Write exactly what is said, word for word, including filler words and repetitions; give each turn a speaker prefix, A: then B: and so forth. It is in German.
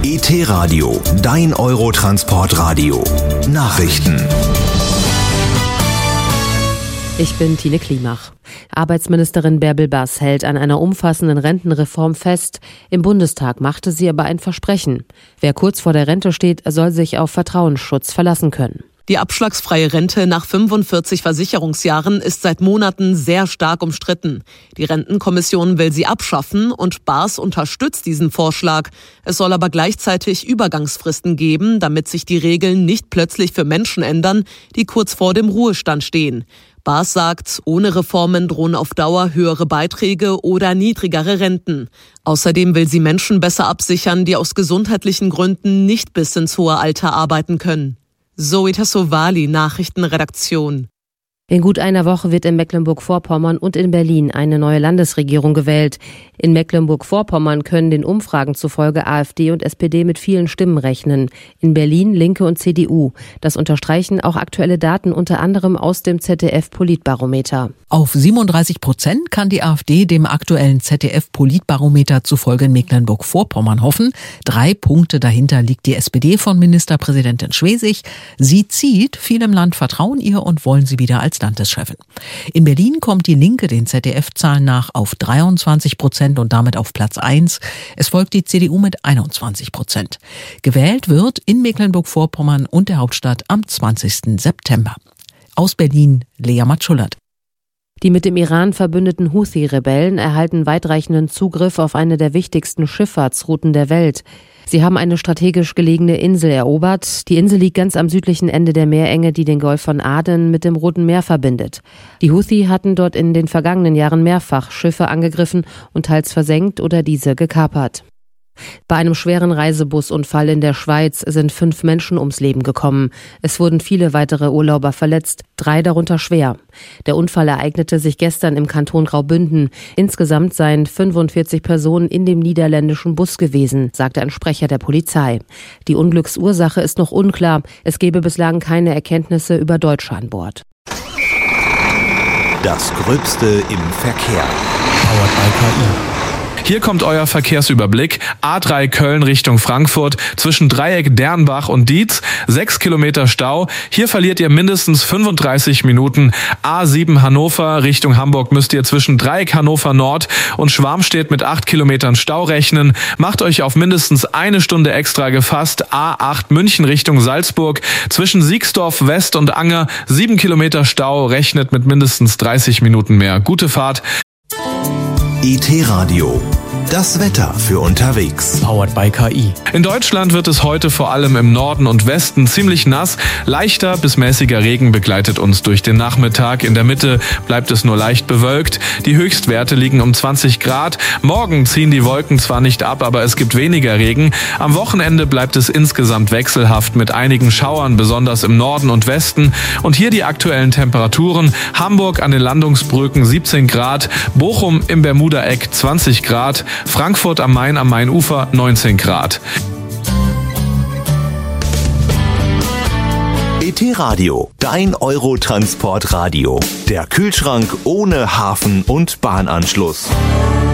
A: E T-Radio, dein Eurotransportradio. Nachrichten.
B: Ich bin Tine Klimach. Arbeitsministerin Bärbel Bass hält an einer umfassenden Rentenreform fest. Im Bundestag machte sie aber ein Versprechen. Wer kurz vor der Rente steht, soll sich auf Vertrauensschutz verlassen können.
C: Die abschlagsfreie Rente nach fünfundvierzig Versicherungsjahren ist seit Monaten sehr stark umstritten. Die Rentenkommission will sie abschaffen und Baas unterstützt diesen Vorschlag. Es soll aber gleichzeitig Übergangsfristen geben, damit sich die Regeln nicht plötzlich für Menschen ändern, die kurz vor dem Ruhestand stehen. Baas sagt, ohne Reformen drohen auf Dauer höhere Beiträge oder niedrigere Renten. Außerdem will sie Menschen besser absichern, die aus gesundheitlichen Gründen nicht bis ins hohe Alter arbeiten können. Zoe Tassovali, Nachrichtenredaktion.
B: In gut einer Woche wird in Mecklenburg-Vorpommern und in Berlin eine neue Landesregierung gewählt. In Mecklenburg-Vorpommern können den Umfragen zufolge AfD und S P D mit vielen Stimmen rechnen. In Berlin Linke und C D U. Das unterstreichen auch aktuelle Daten unter anderem aus dem Z D F-Politbarometer.
D: Auf siebenunddreißig Prozent kann die AfD dem aktuellen Z D F-Politbarometer zufolge in Mecklenburg-Vorpommern hoffen. Drei Punkte dahinter liegt die S P D von Ministerpräsidentin Schwesig. Sie zieht, viele im Land vertrauen ihr und wollen sie wieder als Landeschefin. In Berlin kommt die Linke den Z D F-Zahlen nach auf dreiundzwanzig Prozent und damit auf Platz eins. Es folgt die C D U mit einundzwanzig Prozent. Gewählt wird in Mecklenburg-Vorpommern und der Hauptstadt am zwanzigsten September. Aus Berlin, Lea Matschullert.
B: Die mit dem Iran verbündeten Houthi-Rebellen erhalten weitreichenden Zugriff auf eine der wichtigsten Schifffahrtsrouten der Welt. Sie haben eine strategisch gelegene Insel erobert. Die Insel liegt ganz am südlichen Ende der Meerenge, die den Golf von Aden mit dem Roten Meer verbindet. Die Houthi hatten dort in den vergangenen Jahren mehrfach Schiffe angegriffen und teils versenkt oder diese gekapert. Bei einem schweren Reisebusunfall in der Schweiz sind fünf Menschen ums Leben gekommen. Es wurden viele weitere Urlauber verletzt, drei darunter schwer. Der Unfall ereignete sich gestern im Kanton Graubünden. Insgesamt seien fünfundvierzig Personen in dem niederländischen Bus gewesen, sagte ein Sprecher der Polizei. Die Unglücksursache ist noch unklar. Es gebe bislang keine Erkenntnisse über Deutsche an Bord.
A: Das Gröbste im Verkehr.
E: Powered by K I. Hier kommt euer Verkehrsüberblick. A drei Köln Richtung Frankfurt zwischen Dreieck Dernbach und Dietz. Sechs Kilometer Stau. Hier verliert ihr mindestens fünfunddreißig Minuten. A sieben Hannover Richtung Hamburg müsst ihr zwischen Dreieck Hannover Nord und Schwarmstedt mit acht Kilometern Stau rechnen. Macht euch auf mindestens eine Stunde extra gefasst. A acht München Richtung Salzburg zwischen Siegsdorf West und Anger. Sieben Kilometer Stau, rechnet mit mindestens dreißig Minuten mehr. Gute Fahrt.
A: E T-Radio. Das Wetter für unterwegs.
E: Powered by K I. In Deutschland wird es heute vor allem im Norden und Westen ziemlich nass. Leichter bis mäßiger Regen begleitet uns durch den Nachmittag. In der Mitte bleibt es nur leicht bewölkt. Die Höchstwerte liegen um zwanzig Grad. Morgen ziehen die Wolken zwar nicht ab, aber es gibt weniger Regen. Am Wochenende bleibt es insgesamt wechselhaft mit einigen Schauern, besonders im Norden und Westen. Und hier die aktuellen Temperaturen. Hamburg an den Landungsbrücken siebzehn Grad. Bochum im Bermuda-Eck zwanzig Grad. Frankfurt am Main am Mainufer neunzehn Grad.
A: E T-Radio, dein Eurotransportradio. Der Kühlschrank ohne Hafen- und Bahnanschluss.